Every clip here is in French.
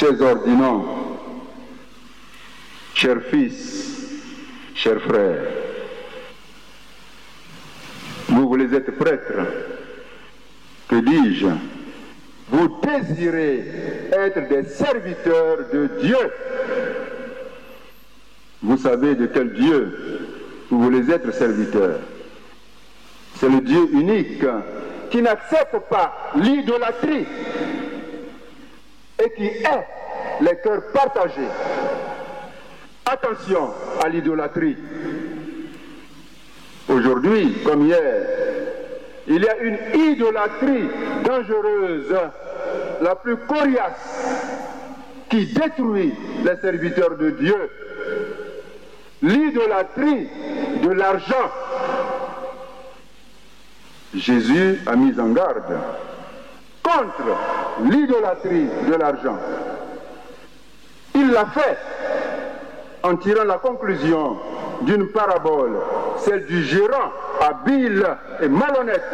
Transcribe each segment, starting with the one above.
chers ordinants, chers fils, chers frères, vous voulez être prêtres, que dis-je? Vous désirez être des serviteurs de Dieu. Vous savez de quel Dieu vous voulez être serviteurs. C'est le Dieu unique qui n'accepte pas l'idolâtrie et qui hait les cœurs partagés. Attention à l'idolâtrie. Aujourd'hui, comme hier, il y a une idolâtrie dangereuse, la plus coriace, qui détruit les serviteurs de Dieu. L'idolâtrie de l'argent. Jésus a mis en garde contre l'idolâtrie de l'argent. Il l'a fait en tirant la conclusion d'une parabole, celle du gérant habile et malhonnête.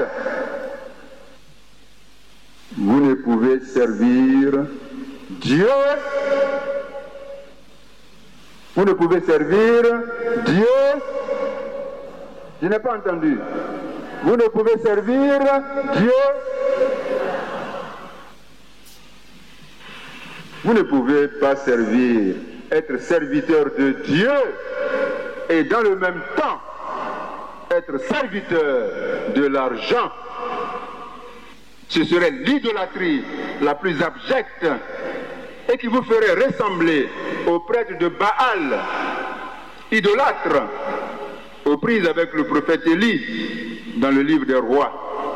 Vous ne pouvez servir Dieu. Vous ne pouvez servir Dieu. Je n'ai pas entendu. Vous ne pouvez servir Dieu. Vous ne pouvez pas servir, être serviteur de Dieu et dans le même temps être serviteur de l'argent. Ce serait l'idolâtrie la plus abjecte et qui vous ferait ressembler aux prêtres de Baal, idolâtres, aux prises avec le prophète Élie dans le livre des rois.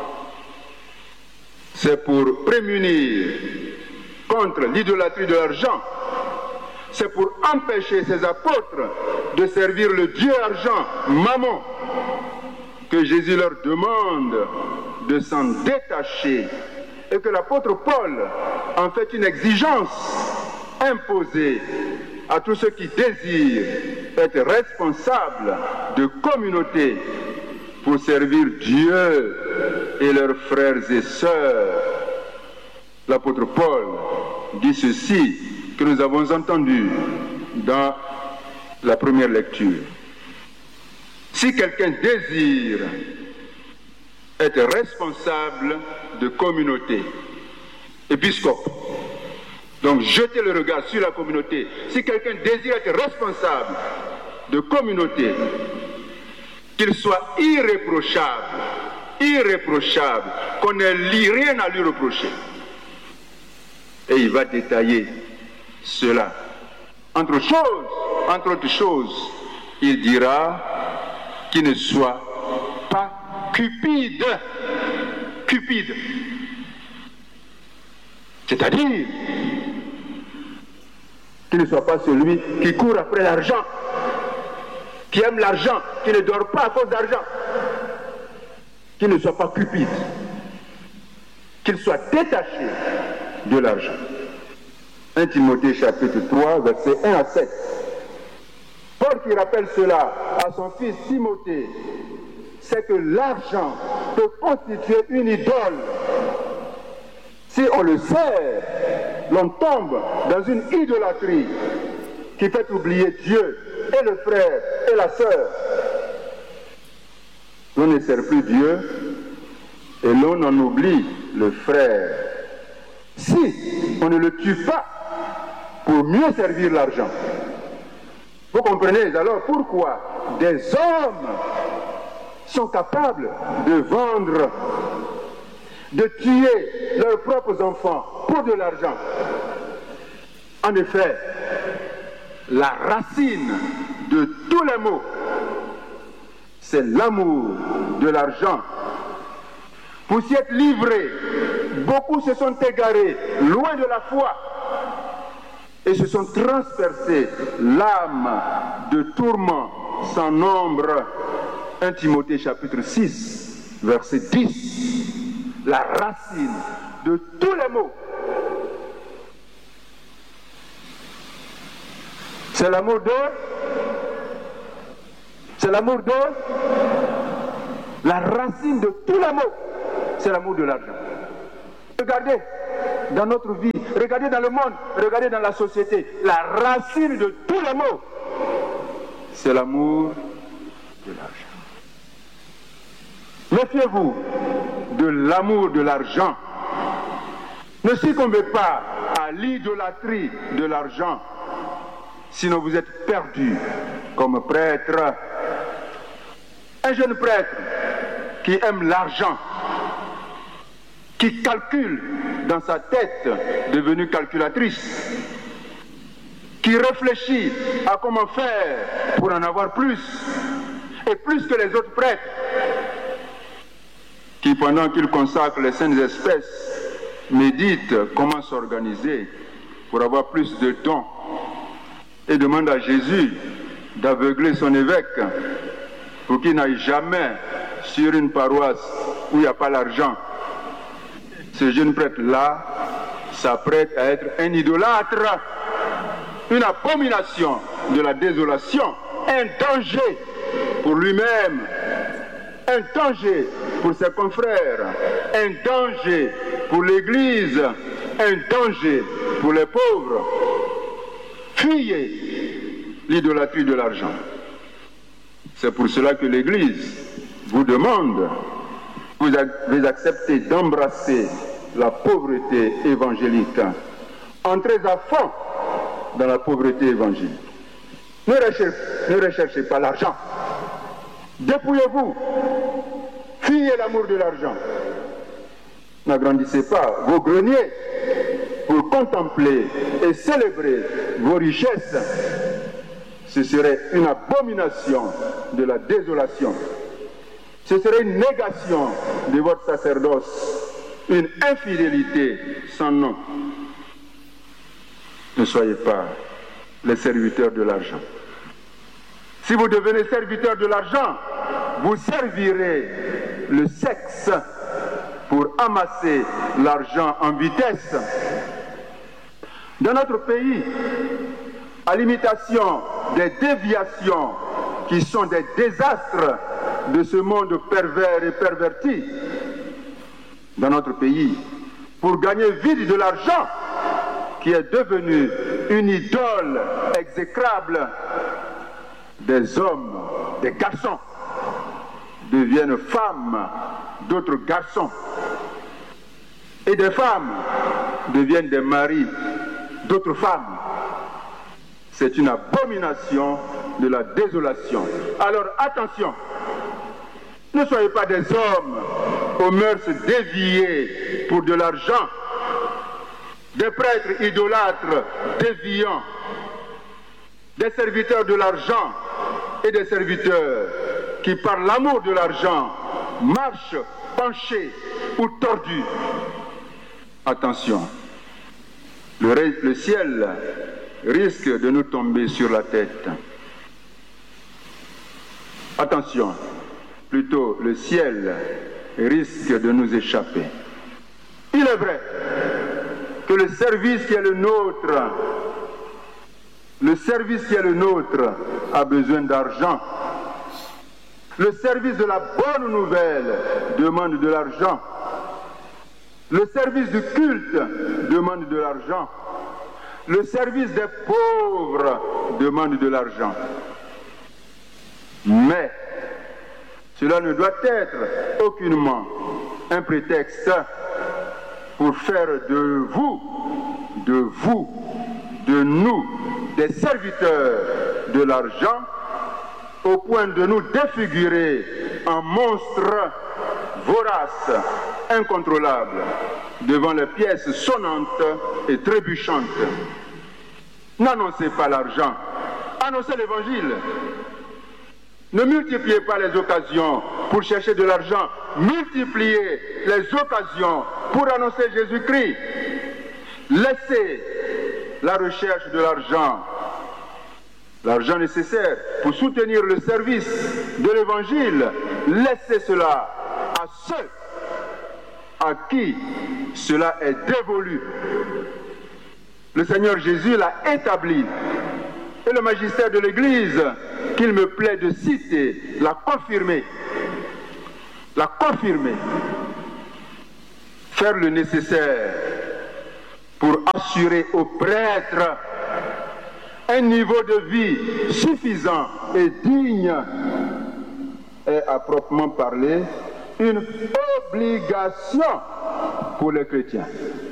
C'est pour prémunir contre l'idolâtrie de l'argent, c'est pour empêcher ces apôtres de servir le Dieu argent, Mammon, que Jésus leur demande de s'en détacher et que l'apôtre Paul en fait une exigence imposée à tous ceux qui désirent être responsables de communautés pour servir Dieu et leurs frères et sœurs. L'apôtre Paul dit ceci que nous avons entendu dans la première lecture. Si quelqu'un désire être responsable de communauté, épiscope, donc jetez le regard sur la communauté. Si quelqu'un désire être responsable de communauté, qu'il soit irréprochable, qu'on n'ait rien à lui reprocher. Et il va détailler cela. Entre autres choses, il dira qu'il ne soit pas cupide. C'est-à-dire qu'il ne soit pas celui qui court après l'argent, qui aime l'argent, qui ne dort pas à cause d'argent. Qu'il ne soit pas cupide. Qu'il soit détaché de l'argent. 1 Timothée chapitre 3, versets 1 à 7. Paul qui rappelle cela à son fils Timothée, c'est que l'argent peut constituer une idole. Si on le sert, l'on tombe dans une idolâtrie qui fait oublier Dieu et le frère et la sœur. L'on ne sert plus Dieu et l'on en oublie le frère. Si on ne le tue pas pour mieux servir l'argent. Vous comprenez alors pourquoi des hommes sont capables de vendre, de tuer leurs propres enfants pour de l'argent. En effet, la racine de tous les maux, c'est l'amour de l'argent. Pour s'y être livrés, beaucoup se sont égarés loin de la foi et se sont transpercés l'âme de tourments sans nombre. 1 Timothée chapitre 6, verset 10. La racine de tous les maux. C'est l'amour de... La racine de tous les maux, c'est l'amour de l'argent. Regardez, dans notre vie, regardez dans le monde, regardez dans la société, la racine de tous les maux, c'est l'amour de l'argent. Méfiez-vous de l'amour de l'argent. Ne succombez pas à l'idolâtrie de l'argent, sinon vous êtes perdu comme prêtre. Un jeune prêtre qui aime l'argent, qui calcule dans sa tête, devenue calculatrice, qui réfléchit à comment faire pour en avoir plus, et plus que les autres prêtres, qui pendant qu'ils consacrent les saintes espèces, méditent comment s'organiser pour avoir plus de dons, et demande à Jésus d'aveugler son évêque pour qu'il n'aille jamais sur une paroisse où il n'y a pas l'argent. Ce jeune prêtre-là s'apprête à être un idolâtre, une abomination de la désolation, un danger pour lui-même, un danger pour ses confrères, un danger pour l'Église, un danger pour les pauvres. Fuyez l'idolâtrie de l'argent. C'est pour cela que l'Église vous demande, vous acceptez d'embrasser la pauvreté évangélique. Entrez à fond dans la pauvreté évangélique. Ne recherchez pas l'argent. Dépouillez-vous. Fuyez l'amour de l'argent. N'agrandissez pas vos greniers pour contempler et célébrer vos richesses. Ce serait une abomination de la désolation. Ce serait une négation de votre sacerdoce, une infidélité sans nom. Ne soyez pas les serviteurs de l'argent. Si vous devenez serviteur de l'argent, vous servirez le sexe pour amasser l'argent en vitesse. Dans notre pays, à l'imitation des déviations qui sont des désastres de ce monde pervers et perverti, dans notre pays, pour gagner vite de l'argent qui est devenu une idole exécrable, des hommes, des garçons deviennent femmes d'autres garçons, et des femmes deviennent des maris d'autres femmes. C'est une abomination de la désolation. Alors attention, ne soyez pas des hommes aux mœurs déviées pour de l'argent, des prêtres idolâtres déviants, des serviteurs de l'argent et des serviteurs qui par l'amour de l'argent marchent penchés ou tordus. Attention, le ciel risque de nous tomber sur la tête. Attention, plutôt le ciel risque de nous échapper. Il est vrai que le service qui est le nôtre a besoin d'argent. Le service de la bonne nouvelle demande de l'argent. Le service du culte demande de l'argent. Le service des pauvres demande de l'argent. Mais cela ne doit être aucunement un prétexte pour faire de nous, des serviteurs de l'argent, au point de nous défigurer en monstres voraces, incontrôlables, devant les pièces sonnantes et trébuchantes. N'annoncez pas l'argent, annoncez l'évangile. Ne multipliez pas les occasions pour chercher de l'argent, multipliez les occasions pour annoncer Jésus-Christ. Laissez la recherche de l'argent nécessaire pour soutenir le service de l'évangile, laissez cela à ceux à qui cela est dévolu. Le Seigneur Jésus l'a établi, et le magistère de l'Église, qu'il me plaît de citer, l'a confirmé. Faire le nécessaire pour assurer aux prêtres un niveau de vie suffisant et digne est à proprement parler une obligation pour les chrétiens.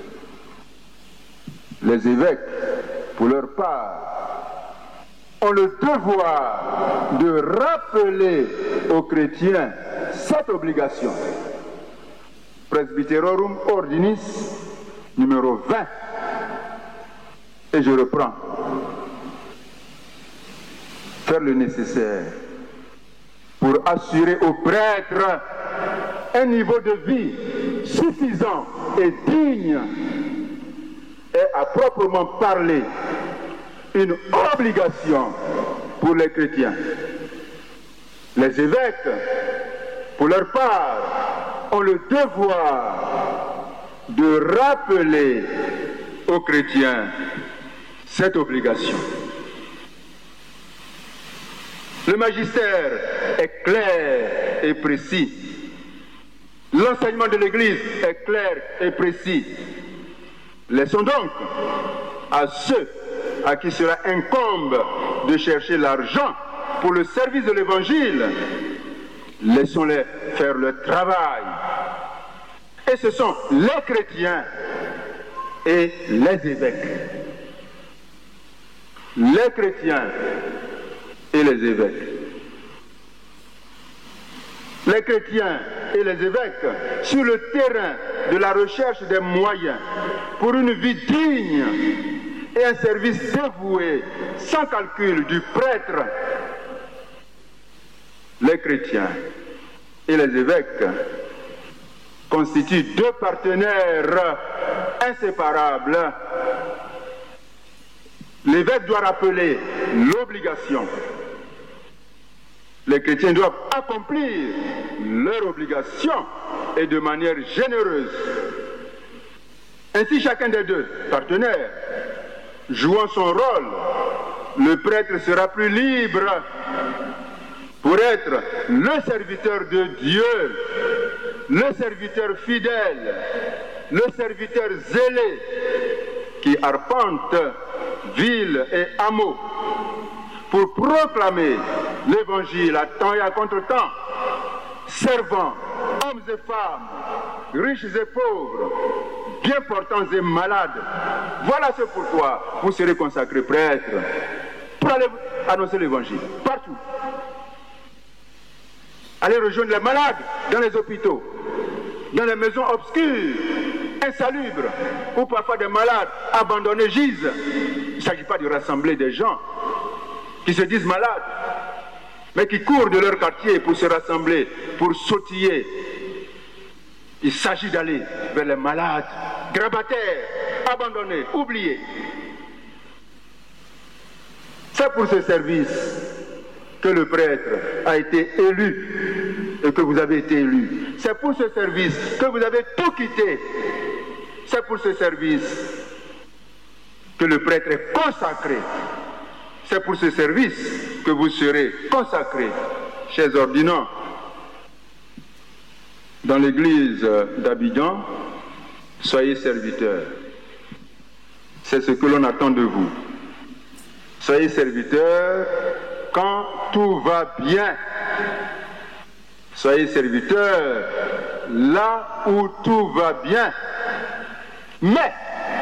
Les évêques, pour leur part, ont le devoir de rappeler aux chrétiens cette obligation. Presbyterorum Ordinis, numéro 20. Et je reprends. Faire le nécessaire pour assurer aux prêtres un niveau de vie suffisant et digne est à proprement parler une obligation pour les chrétiens. Les évêques, pour leur part, ont le devoir de rappeler aux chrétiens cette obligation. Le magistère est clair et précis. L'enseignement de l'Église est clair et précis. Laissons donc à ceux à qui cela incombe de chercher l'argent pour le service de l'Évangile, laissons-les faire le travail. Et ce sont les chrétiens et les évêques. Les chrétiens et les évêques. Les chrétiens et les évêques, sur le terrain de la recherche des moyens pour une vie digne et un service dévoué, sans calcul du prêtre, les chrétiens et les évêques constituent deux partenaires inséparables. L'évêque doit rappeler l'obligation. Les chrétiens doivent accomplir leur obligation et de manière généreuse. Ainsi, chacun des deux partenaires jouant son rôle, le prêtre sera plus libre pour être le serviteur de Dieu, le serviteur fidèle, le serviteur zélé qui arpente ville et hameau pour proclamer l'évangile à temps et à contre-temps, servant hommes et femmes, riches et pauvres, bien portants et malades. Voilà ce pourquoi vous serez consacrés prêtres pour aller annoncer l'évangile partout. Allez rejoindre les malades dans les hôpitaux, dans les maisons obscures, insalubres, où parfois des malades abandonnés gisent. Il ne s'agit pas de rassembler des gens qui se disent malades, mais qui courent de leur quartier pour se rassembler, pour sautiller. Il s'agit d'aller vers les malades, grabataires, abandonnés, oubliés. C'est pour ce service que le prêtre a été élu et que vous avez été élu. C'est pour ce service que vous avez tout quitté. C'est pour ce service que le prêtre est consacré. C'est pour ce service que vous serez consacrés, chers ordinants. Dans l'église d'Abidjan, soyez serviteurs. C'est ce que l'on attend de vous. Soyez serviteurs quand tout va bien. Soyez serviteurs là où tout va bien. Mais,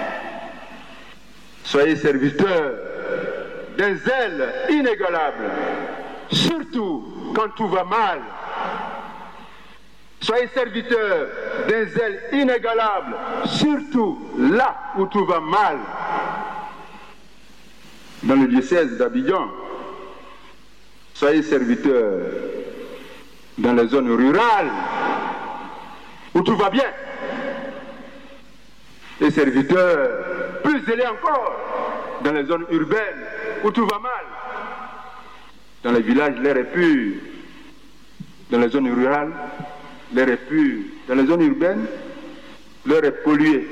soyez serviteurs d'un zèle inégalable, surtout quand tout va mal. Soyez serviteurs d'un zèle inégalable, surtout là où tout va mal. Dans le diocèse d'Abidjan, soyez serviteurs dans les zones rurales où tout va bien. Et serviteurs plus zélés encore dans les zones urbaines où tout va mal. Dans les villages, l'air est pur. Dans les zones rurales, l'air est pur. Dans les zones urbaines, l'air est pollué.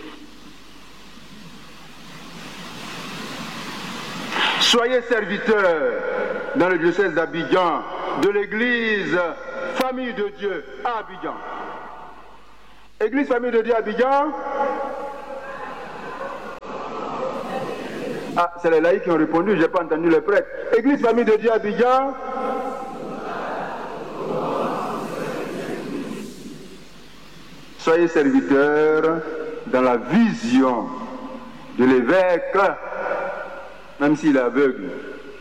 Soyez serviteurs dans le diocèse d'Abidjan, de l'église Famille de Dieu à Abidjan. Église Famille de Dieu à Abidjan. Ah, c'est les laïcs qui ont répondu, je n'ai pas entendu les prêtres. Église Famille de Dieu Abidjan. Soyez serviteurs dans la vision de l'évêque, même s'il est aveugle.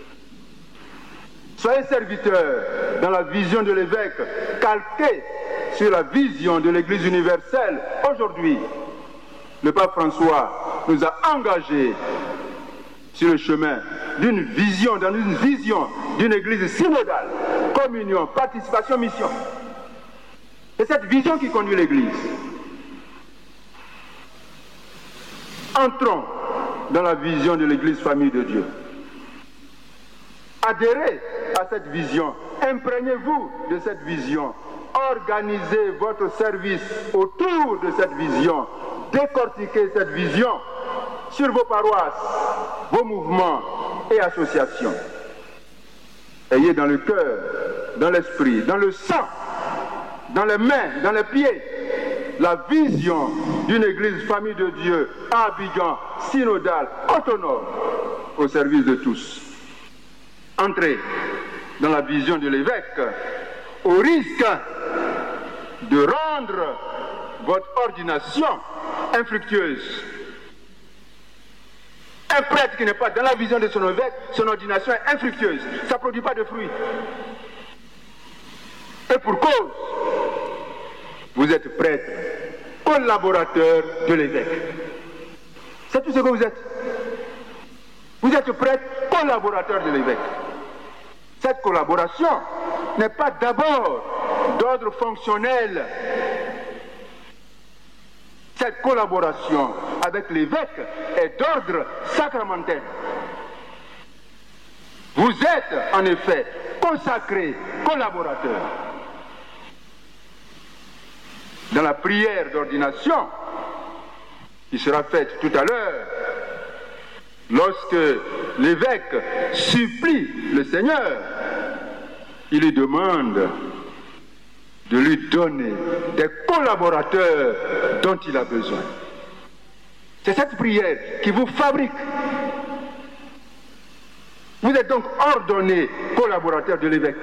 Soyez serviteurs dans la vision de l'évêque, calquée sur la vision de l'Église universelle. Aujourd'hui, le pape François nous a engagés sur le chemin d'une vision, dans une vision d'une Église synodale, communion, participation, mission. C'est cette vision qui conduit l'Église. Entrons dans la vision de l'Église Famille de Dieu. Adhérez à cette vision, imprégnez-vous de cette vision, organisez votre service autour de cette vision, décortiquez cette vision sur vos paroisses, vos mouvements et associations. Ayez dans le cœur, dans l'esprit, dans le sang, dans les mains, dans les pieds, la vision d'une Église Famille de Dieu, à Abidjan, synodale, autonome, au service de tous. Entrez dans la vision de l'évêque au risque de rendre votre ordination infructueuse. Un prêtre qui n'est pas dans la vision de son évêque, son ordination est infructueuse. Ça ne produit pas de fruits. Et pour cause, vous êtes prêtre, collaborateur de l'évêque. C'est tout ce que vous êtes. Vous êtes prêtre, collaborateur de l'évêque. Cette collaboration n'est pas d'abord d'ordre fonctionnel. Cette collaboration avec l'évêque est d'ordre sacramentel. Vous êtes en effet consacrés, collaborateurs. Dans la prière d'ordination, qui sera faite tout à l'heure, lorsque l'évêque supplie le Seigneur, il lui demande de lui donner des collaborateurs dont il a besoin. C'est cette prière qui vous fabrique. Vous êtes donc ordonné collaborateur de l'évêque.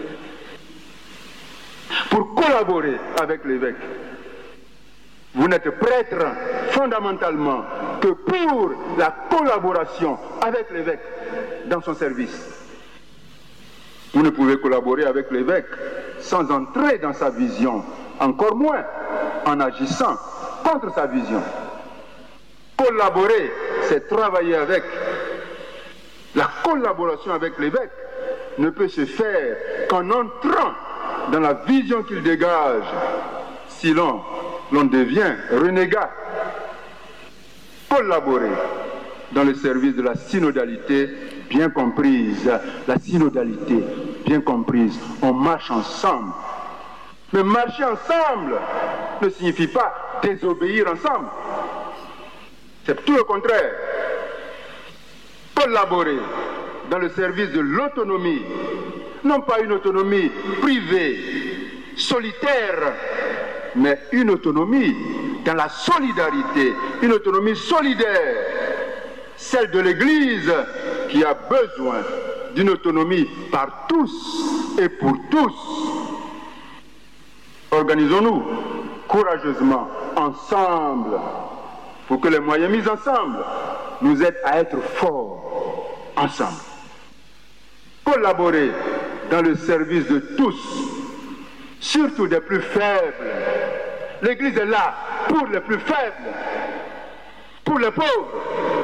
Pour collaborer avec l'évêque, vous n'êtes prêtre fondamentalement que pour la collaboration avec l'évêque dans son service. Vous ne pouvez collaborer avec l'évêque sans entrer dans sa vision, encore moins en agissant contre sa vision. Collaborer, c'est travailler avec. La collaboration avec l'évêque ne peut se faire qu'en entrant dans la vision qu'il dégage, sinon l'on devient renégat. Collaborer dans le service de la synodalité bien comprise. La synodalité bien comprise. On marche ensemble. Mais marcher ensemble ne signifie pas désobéir ensemble. C'est tout le contraire. Collaborer dans le service de l'autonomie, non pas une autonomie privée, solitaire, mais une autonomie dans la solidarité, une autonomie solidaire, celle de l'Église qui a besoin d'une autonomie par tous et pour tous. Organisons-nous courageusement, ensemble, pour que les moyens mis ensemble nous aident à être forts ensemble. Collaborer dans le service de tous, surtout des plus faibles. L'Église est là pour les plus faibles, pour les pauvres.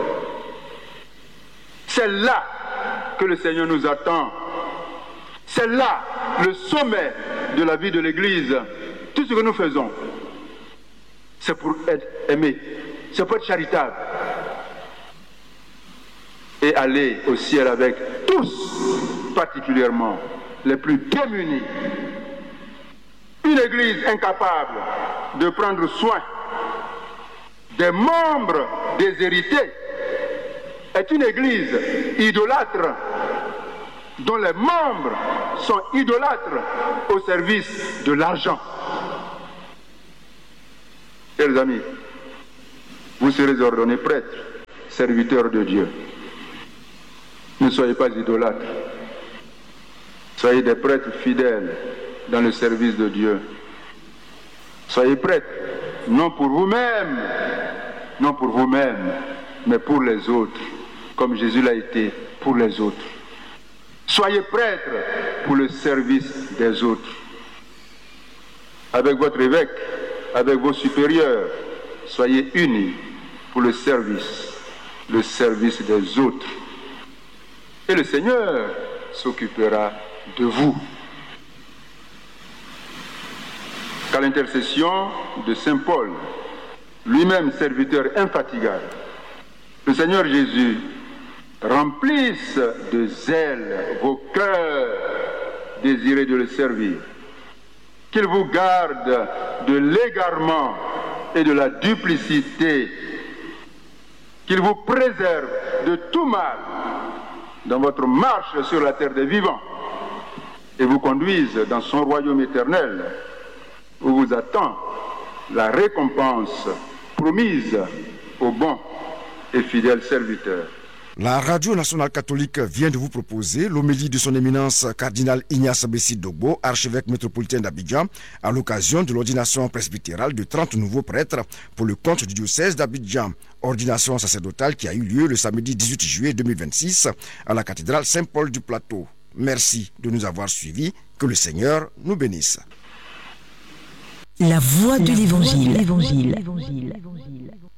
C'est là que le Seigneur nous attend. C'est là le sommet de la vie de l'Église. Tout ce que nous faisons, c'est pour être aimé, c'est pour être charitable. Et aller au ciel avec tous, particulièrement les plus démunis. Une Église incapable de prendre soin des membres déshérités est une Église idolâtre dont les membres sont idolâtres au service de l'argent. Chers amis, vous serez ordonnés prêtres, serviteurs de Dieu. Ne soyez pas idolâtres. Soyez des prêtres fidèles dans le service de Dieu. Soyez prêtres, non pour vous-même, mais pour les autres, comme Jésus l'a été pour les autres. Soyez prêtres pour le service des autres. Avec votre évêque, avec vos supérieurs, soyez unis pour le service des autres. Et le Seigneur s'occupera de vous. Qu'à l'intercession de Saint Paul, lui-même serviteur infatigable, le Seigneur Jésus remplisse de zèle vos cœurs désirés de le servir, qu'il vous garde de l'égarement et de la duplicité, qu'il vous préserve de tout mal dans votre marche sur la terre des vivants et vous conduise dans son royaume éternel où vous attend la récompense promise aux bons et fidèles serviteurs. La Radio Nationale Catholique vient de vous proposer l'homélie de son éminence cardinal Ignace Bessi Dogbo, archevêque métropolitain d'Abidjan, à l'occasion de l'ordination presbytérale de 30 nouveaux prêtres pour le compte du diocèse d'Abidjan. Ordination sacerdotale qui a eu lieu le samedi 18 juillet 2026 à la cathédrale Saint-Paul du Plateau. Merci de nous avoir suivis. Que le Seigneur nous bénisse. La voix de l'Évangile.